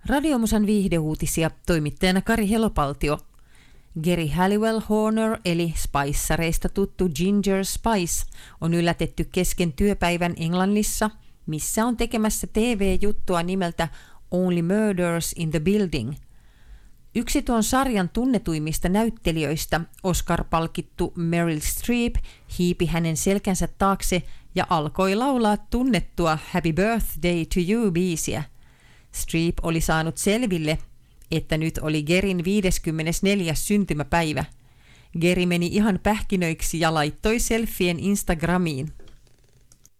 Radiomusan viihdeuutisia toimittajana Kari Helopaltio. Geri Halliwell Horner eli Spicereista tuttu Ginger Spice on yllätetty kesken työpäivän Englannissa, missä on tekemässä TV-juttua nimeltä Only Murders in the Building. Yksi tuon sarjan tunnetuimmista näyttelijöistä, Oscar-palkittu Meryl Streep, hiipi hänen selkänsä taakse ja alkoi laulaa tunnettua Happy Birthday to You-biisiä. Streep oli saanut selville, että nyt oli Gerin 54. syntymäpäivä. Geri meni ihan pähkinöiksi ja laittoi selfien Instagramiin.